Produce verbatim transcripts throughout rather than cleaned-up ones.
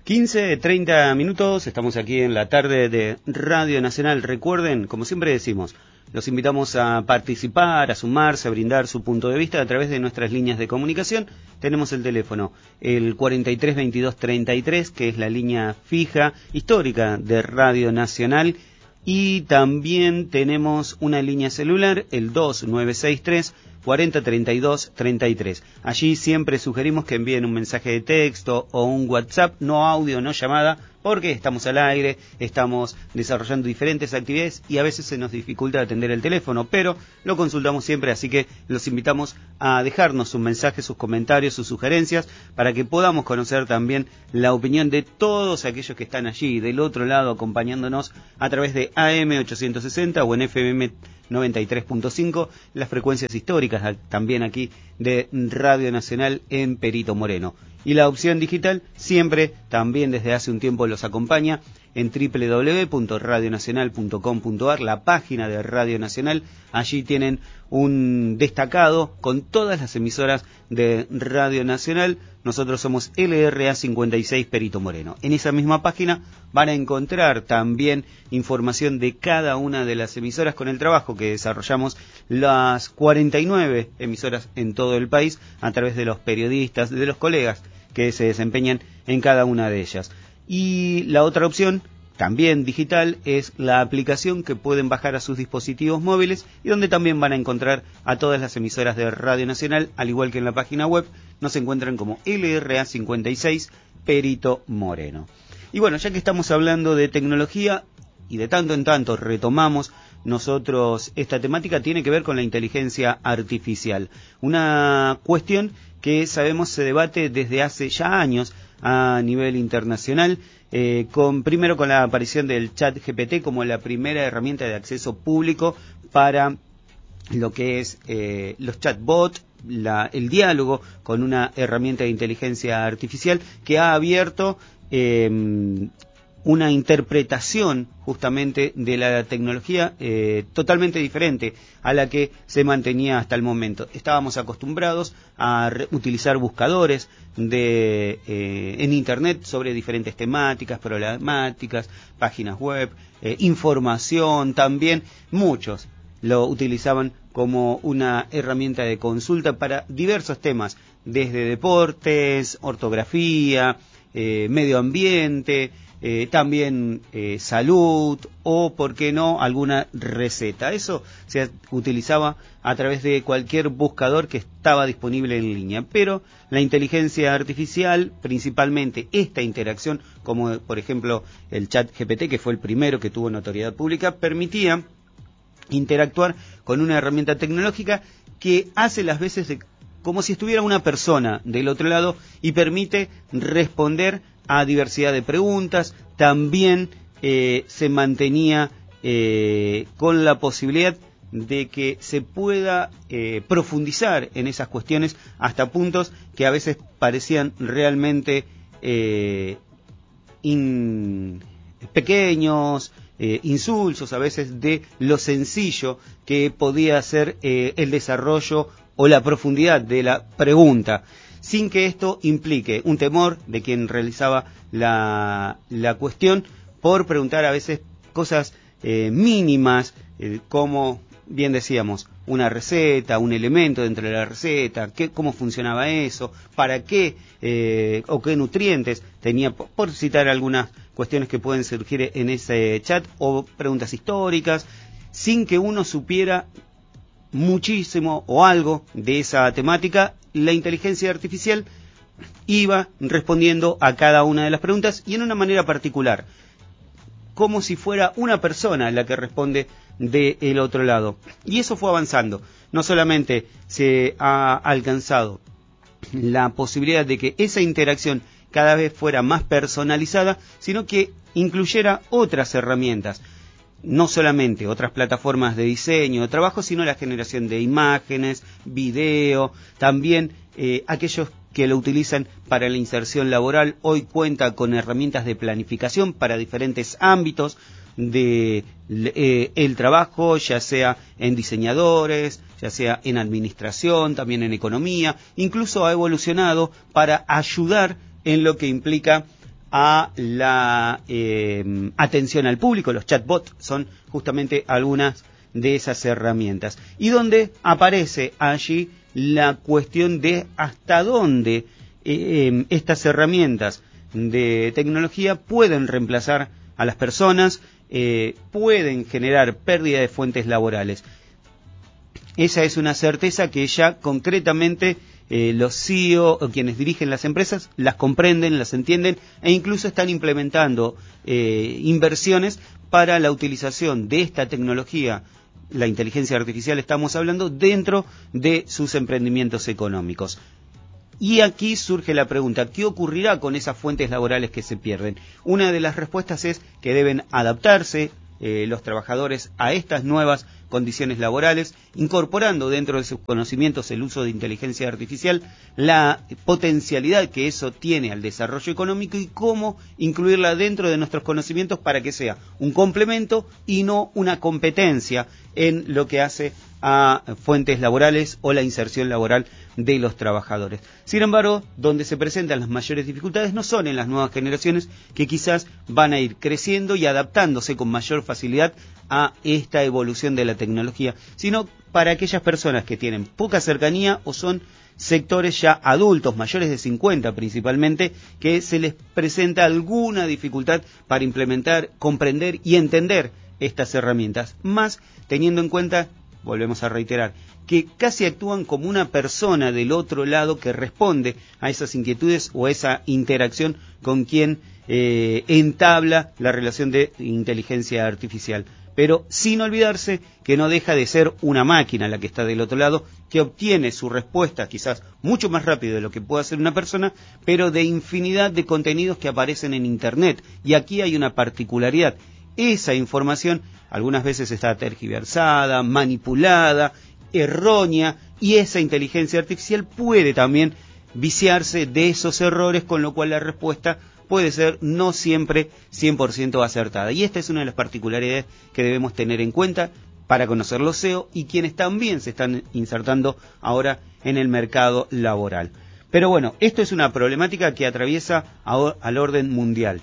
quince, treinta minutos, estamos aquí en la tarde de Radio Nacional. Recuerden, como siempre decimos, los invitamos a participar, a sumarse, a brindar su punto de vista a través de nuestras líneas de comunicación. Tenemos el teléfono, el cuarenta y tres veintidós treinta y tres, que es la línea fija histórica de Radio Nacional. Y también tenemos una línea celular, el dos nueve seis tres cuarenta treinta y dos treinta y tres. Allí siempre sugerimos que envíen un mensaje de texto o un WhatsApp, no audio, no llamada, porque estamos al aire, estamos desarrollando diferentes actividades y a veces se nos dificulta atender el teléfono, pero lo consultamos siempre, así que los invitamos a dejarnos sus mensajes, sus comentarios, sus sugerencias, para que podamos conocer también la opinión de todos aquellos que están allí, del otro lado, acompañándonos a través de A M ochocientos sesenta o en F M noventa y tres punto cinco, las frecuencias históricas también aquí de Radio Nacional en Perito Moreno. Y la opción digital siempre, también desde hace un tiempo los acompaña en doble u doble u doble u punto radio nacional punto com punto a r, la página de Radio Nacional. Allí tienen un destacado con todas las emisoras de Radio Nacional. Nosotros somos L R A cincuenta y seis Perito Moreno. En esa misma página van a encontrar también información de cada una de las emisoras con el trabajo que desarrollamos las cuarenta y nueve emisoras en todo el país a través de los periodistas, de los colegas que se desempeñan en cada una de ellas. Y la otra opción, también digital, es la aplicación que pueden bajar a sus dispositivos móviles y donde también van a encontrar a todas las emisoras de Radio Nacional, al igual que en la página web, nos encuentran como L R A cincuenta y seis Perito Moreno. Y bueno, ya que estamos hablando de tecnología y de tanto en tanto retomamos nosotros esta temática, tiene que ver con la inteligencia artificial. Una cuestión que sabemos se debate desde hace ya años a nivel internacional, eh, con primero con la aparición del chat G P T como la primera herramienta de acceso público para lo que es eh, los chatbots, la, el diálogo con una herramienta de inteligencia artificial que ha abierto eh, una interpretación justamente de la tecnología eh, totalmente diferente a la que se mantenía hasta el momento. Estábamos acostumbrados a re- utilizar buscadores de eh, en Internet sobre diferentes temáticas, problemáticas, páginas web, eh, información también. Muchos lo utilizaban como una herramienta de consulta para diversos temas, desde deportes, ortografía, eh, medio ambiente, Eh, también eh, salud o, por qué no, alguna receta. Eso se utilizaba a través de cualquier buscador que estaba disponible en línea. Pero la inteligencia artificial, principalmente esta interacción, como por ejemplo el chat G P T, que fue el primero que tuvo notoriedad pública, permitía interactuar con una herramienta tecnológica que hace las veces de como si estuviera una persona del otro lado y permite responder a diversidad de preguntas. También eh, se mantenía eh, con la posibilidad de que se pueda eh, profundizar en esas cuestiones hasta puntos que a veces parecían realmente eh, in, pequeños, eh, insulsos a veces de lo sencillo que podía ser eh, el desarrollo o la profundidad de la pregunta, sin que esto implique un temor de quien realizaba la, la cuestión por preguntar a veces cosas eh, mínimas, eh, como bien decíamos, una receta, un elemento dentro de la receta, qué, cómo funcionaba eso, para qué eh, o qué nutrientes tenía, por, por citar algunas cuestiones que pueden surgir en ese chat, o preguntas históricas, sin que uno supiera muchísimo o algo de esa temática. La inteligencia artificial iba respondiendo a cada una de las preguntas y en una manera particular, como si fuera una persona la que responde del otro lado. Y eso fue avanzando. No solamente se ha alcanzado la posibilidad de que esa interacción cada vez fuera más personalizada, sino que incluyera otras herramientas. No solamente otras plataformas de diseño, de trabajo, sino la generación de imágenes, video, también eh, aquellos que lo utilizan para la inserción laboral. Hoy cuenta con herramientas de planificación para diferentes ámbitos de eh, el trabajo, ya sea en diseñadores, ya sea en administración, también en economía. Incluso ha evolucionado para ayudar en lo que implica a la eh, atención al público. Los chatbots son justamente algunas de esas herramientas, y donde aparece allí la cuestión de hasta dónde eh, eh, estas herramientas de tecnología pueden reemplazar a las personas, eh, pueden generar pérdida de fuentes laborales. Esa es una certeza que ya concretamente eh, los C E O o quienes dirigen las empresas las comprenden, las entienden e incluso están implementando eh, inversiones para la utilización de esta tecnología, la inteligencia artificial estamos hablando, dentro de sus emprendimientos económicos. Y aquí surge la pregunta, ¿qué ocurrirá con esas fuentes laborales que se pierden? Una de las respuestas es que deben adaptarse eh, los trabajadores a estas nuevas condiciones laborales, incorporando dentro de sus conocimientos el uso de inteligencia artificial, la potencialidad que eso tiene al desarrollo económico y cómo incluirla dentro de nuestros conocimientos para que sea un complemento y no una competencia en lo que hace a fuentes laborales o la inserción laboral de los trabajadores. Sin embargo, donde se presentan las mayores dificultades no son en las nuevas generaciones, que quizás van a ir creciendo y adaptándose con mayor facilidad a esta evolución de la tecnología, sino para aquellas personas que tienen poca cercanía o son sectores ya adultos, mayores de cincuenta principalmente, que se les presenta alguna dificultad para implementar, comprender y entender estas herramientas, más teniendo en cuenta, volvemos a reiterar, que casi actúan como una persona del otro lado que responde a esas inquietudes o a esa interacción con quien eh, entabla la relación de inteligencia artificial. Pero sin olvidarse que no deja de ser una máquina la que está del otro lado, que obtiene su respuesta quizás mucho más rápido de lo que puede hacer una persona, pero de infinidad de contenidos que aparecen en Internet. Y aquí hay una particularidad. Esa información algunas veces está tergiversada, manipulada, errónea, y esa inteligencia artificial puede también viciarse de esos errores, con lo cual la respuesta puede ser no siempre cien por ciento acertada. Y esta es una de las particularidades que debemos tener en cuenta para conocer los C E O y quienes también se están insertando ahora en el mercado laboral. Pero bueno, esto es una problemática que atraviesa a, al orden mundial.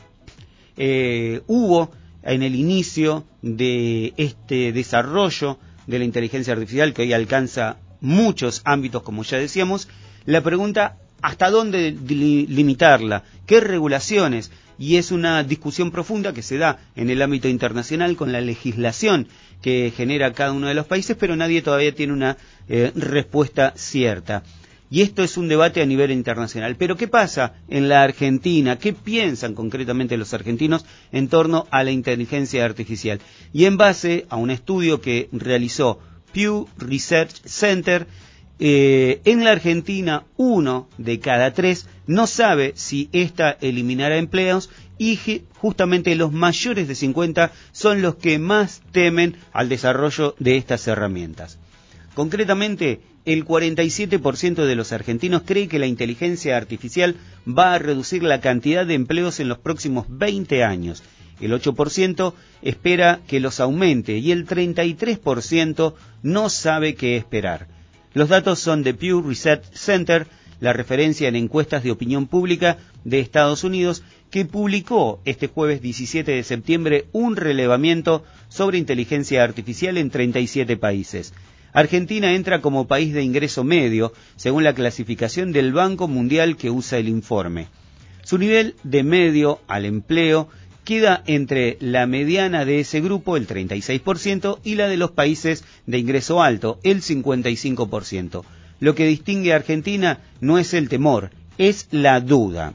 Eh, hubo en el inicio de este desarrollo de la inteligencia artificial, que hoy alcanza muchos ámbitos, como ya decíamos, la pregunta: ¿hasta dónde limitarla? ¿Qué regulaciones? Y es una discusión profunda que se da en el ámbito internacional con la legislación que genera cada uno de los países, pero nadie todavía tiene una eh, respuesta cierta. Y esto es un debate a nivel internacional. Pero ¿qué pasa en la Argentina? ¿Qué piensan concretamente los argentinos en torno a la inteligencia artificial? Y en base a un estudio que realizó Pew Research Center, Eh, en la Argentina uno de cada tres no sabe si ésta eliminará empleos, y justamente los mayores de cincuenta son los que más temen al desarrollo de estas herramientas. Concretamente, el cuarenta y siete por ciento de los argentinos cree que la inteligencia artificial va a reducir la cantidad de empleos en los próximos veinte años. El ocho por ciento espera que los aumente y el treinta y tres por ciento no sabe qué esperar. Los datos son de Pew Research Center, la referencia en encuestas de opinión pública de Estados Unidos, que publicó este jueves diecisiete de septiembre un relevamiento sobre inteligencia artificial en treinta y siete países. Argentina entra como país de ingreso medio, según la clasificación del Banco Mundial que usa el informe. Su nivel de medio al empleo queda entre la mediana de ese grupo, el treinta y seis por ciento, y la de los países de ingreso alto, el cincuenta y cinco por ciento. Lo que distingue a Argentina no es el temor, es la duda.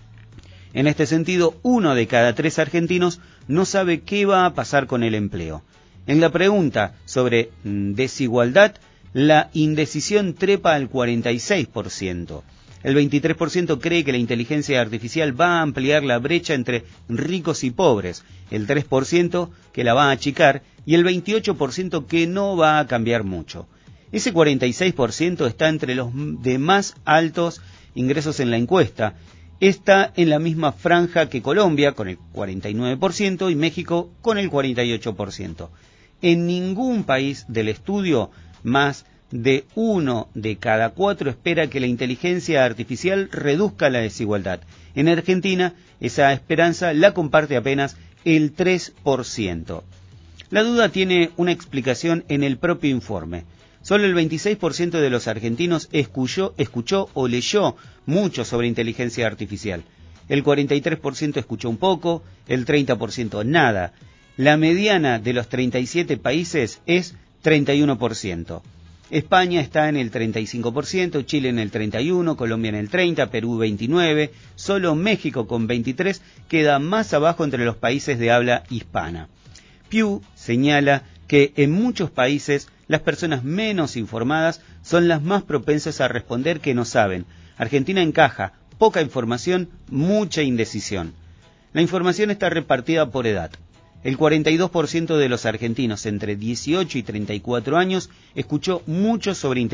En este sentido, uno de cada tres argentinos no sabe qué va a pasar con el empleo. En la pregunta sobre desigualdad, la indecisión trepa al cuarenta y seis por ciento. El veintitrés por ciento cree que la inteligencia artificial va a ampliar la brecha entre ricos y pobres, el tres por ciento que la va a achicar y el veintiocho por ciento que no va a cambiar mucho. Ese cuarenta y seis por ciento está entre los de más altos ingresos en la encuesta. Está en la misma franja que Colombia, con el cuarenta y nueve por ciento, y México, con el cuarenta y ocho por ciento. En ningún país del estudio más de uno de cada cuatro espera que la inteligencia artificial reduzca la desigualdad. En Argentina, esa esperanza la comparte apenas el tres por ciento. La duda tiene una explicación en el propio informe. Solo el veintiséis por ciento de los argentinos escuchó, escuchó o leyó mucho sobre inteligencia artificial. El cuarenta y tres por ciento escuchó un poco, el treinta por ciento nada. La mediana de los treinta y siete países es treinta y uno por ciento. España está en el treinta y cinco por ciento, Chile en el treinta y uno por ciento, Colombia en el treinta por ciento, Perú veintinueve por ciento, solo México con veintitrés por ciento queda más abajo entre los países de habla hispana. Pew señala que en muchos países las personas menos informadas son las más propensas a responder que no saben. Argentina encaja poca información, mucha indecisión. La información está repartida por edad. El cuarenta y dos por ciento de los argentinos entre dieciocho y treinta y cuatro años escuchó mucho sobre inteligencia